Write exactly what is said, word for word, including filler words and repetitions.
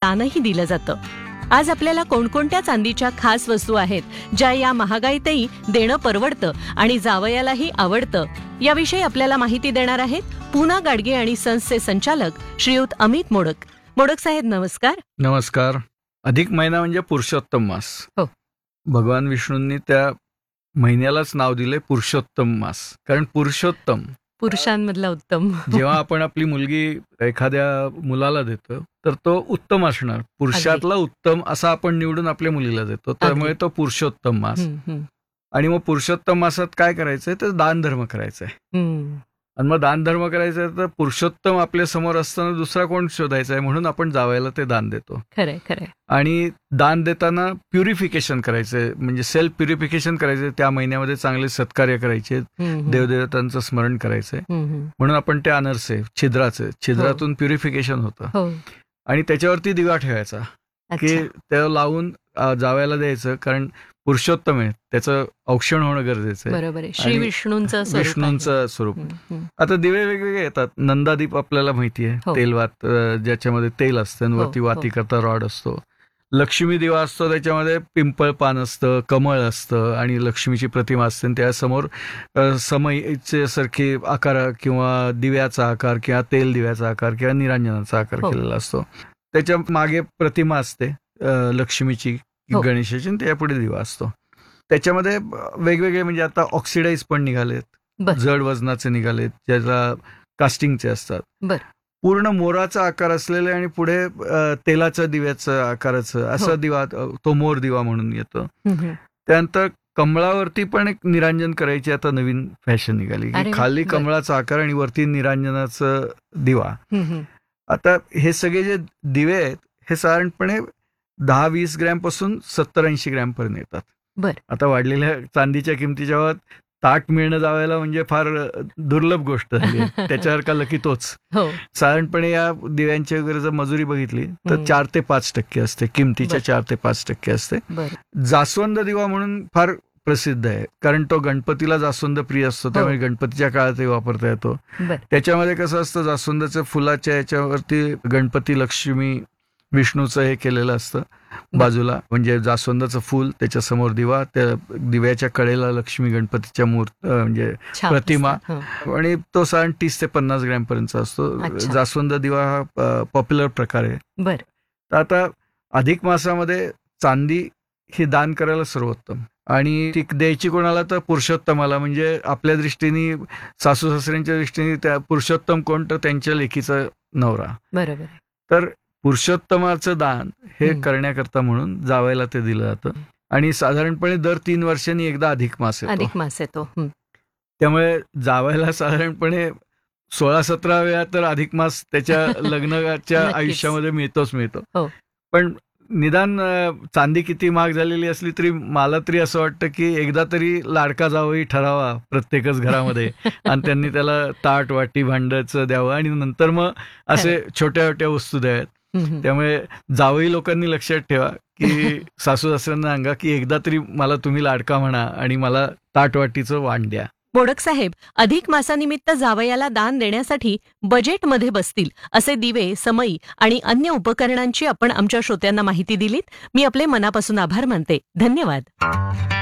दानही दिलं जातं. आज आपल्याला कोणकोणत्या चांदीच्या खास वस्तू आहेत ज्या या महागाईतही देणं परवडतं आणि जावयालाही आवडतं, याविषयी आपल्याला माहिती देणार आहेत पूना गाडगे आणि सन्सचे संचालक श्रीयुत अमित मोडक. मोडक साहेब, नमस्कार. नमस्कार. अधिक महिना म्हणजे पुरुषोत्तम मास. हो. भगवान विष्णूंनी त्या महिन्यालाच नाव दिले पुरुषोत्तम मास, कारण पुरुषोत्तम पुरुषांमधला उत्तम. जेव्हा आपण आपली मुलगी एखाद्या मुलाला देतो तर तो उत्तम असणार, पुरुषातला उत्तम असा आपण निवडून आपल्या मुलीला देतो, त्यामुळे तो पुरुषोत्तम मास. आणि मग पुरुषोत्तम मासात काय करायचंय तर दान धर्म करायचंय. आणि मग दान धर्म करायचंय तर पुरुषोत्तम आपल्या समोर असताना दुसरा कोण शोधायचा आहे, म्हणून आपण जावयाला ते दान देतो. खरंय खरंय. आणि दान देताना प्युरिफिकेशन करायचंय, म्हणजे सेल्फ प्युरिफिकेशन करायचंय. त्या महिन्यामध्ये चांगले सत्कार्य करायचे, देवदेवतांचं स्मरण करायचंय, म्हणून आपण ते अनर्से छिद्राचे छिद्रातून प्युरिफिकेशन होतं. आणि त्याच्यावरती दिवा ठेवायचा की त्या लावून जावयाला द्यायचं, कारण पुरुषोत्तम आहे, त्याचं औक्षण होणं गरजेचं आहे. बरोबर आहे. श्री विष्णूंचं विष्णूंचं स्वरूप. आता दिवे वेगवेगळे येतात. नंदादीप आपल्याला माहिती आहे, तेलवात, ज्याच्यामध्ये तेल असतं, वरती वाती करता रॉड असतो. लक्ष्मी दिवा असतो, त्याच्यामध्ये पिंपळ पान असतं, कमळ असतं आणि लक्ष्मीची प्रतिमा असते. त्यासमोर समईचे सारखे आकार किंवा दिव्याचा आकार किंवा तेल दिव्याचा आकार किंवा निरांजनाचा आकार केलेला असतो. त्याच्या मागे प्रतिमा असते लक्ष्मीची, गणेशाची, त्यापुढे दिवा असतो. त्याच्यामध्ये वेगवेगळे, म्हणजे आता ऑक्सिडाईज पण निघालेत, जड वजनाचे निघालेत, ज्याला कास्टिंगचे असतात. पूर्ण मोराचा आकार असलेले आणि पुढे तेलाच्या दिव्याचं आकाराचं असा दिवा, तो मोर दिवा म्हणून येतो. त्यानंतर कमळावरती पण एक निरांजन करायची आता नवीन फॅशन निघाली, की खाली कमळाचा आकार आणि वरती निरांजनाचं दिवा. आता हे सगळे जे दिवे आहेत हे साधारणपणे दहा वीस ग्रॅम पासून सत्तर ऐंशी ग्रॅम पर्यंत येतात. बर. आता वाढलेल्या चांदीच्या किमतीच्या ताट मिळणं जावायला म्हणजे फार दुर्लभ गोष्ट झाली. त्याच्यावर का लकी तोच. साधारणपणे या दिव्यांची वगैरे जर मजुरी बघितली तर चार ते पाच टक्के असते, किमतीच्या चार ते पाच टक्के असते. जास्वंद दिवा म्हणून फार प्रसिद्ध आहे, कारण तो गणपतीला जास्वंद प्रिय असतो, त्यामुळे गणपतीच्या काळातही वापरता येतो. त्याच्यामध्ये कसं असतं, जास्वंदाच्या फुलाच्या याच्यावरती गणपती, लक्ष्मी, विष्णूचं हे केलेलं असतं बाजूला, म्हणजे जास्वंदाचं फुल, त्याच्या समोर दिवा, त्या दिव्याच्या कडेला लक्ष्मी गणपतीच्या मूर्ती म्हणजे प्रतिमा, आणि तो साधारण तीस ते पन्नास ग्रॅम पर्यंतचा असतो. जास्वंद दिवा हा पॉप्युलर प्रकार आहे. तर आता अधिक मासामध्ये चांदी ही दान करायला सर्वोत्तम, आणि ती द्यायची कोणाला तर पुरुषोत्तमाला, म्हणजे आपल्या दृष्टीने, सासू सासऱ्यांच्या दृष्टीने त्या पुरुषोत्तम कोण तर त्यांच्या लेकीचा नवरा. बरोबर. तर पुरुषोत्तमाचं दान हे करण्याकरता म्हणून जावयाला ते दिलं जातं. आणि साधारणपणे दर तीन वर्षांनी एकदा अधिक मास येतो. अधिक मास येतो. त्यामुळे जावयाला साधारणपणे सोळा सतरा वेळा तर अधिक मास त्याच्या लग्नाच्या आयुष्यामध्ये मिळतोच मिळतो. पण निदान चांदी किती महाग झालेली असली तरी मला तरी असं वाटतं की एकदा तरी लाडका जावई ठरावा प्रत्येकच घरामध्ये, आणि त्यांनी त्याला ताट, वाटी, भांड्याचं द्यावं, आणि नंतर मग असे छोट्या छोट्या वस्तू द्याव्यात. त्यामुळे जावई लोकांनी लक्षात ठेवा की सासू सासऱ्यांना सांगा की एकदा तरी मला तुम्ही लाडका म्हणा आणि मला ताटवाटीचं वाण द्या. मोडक साहेब, अधिक मासानिमित्त जावयाला दान देण्यासाठी बजेटमध्ये बसतील असे दिवे, समई आणि अन्य उपकरणांची आपण आमच्या श्रोत्यांना माहिती दिलीत. मी आपले मनापासून आभार मानते. धन्यवाद.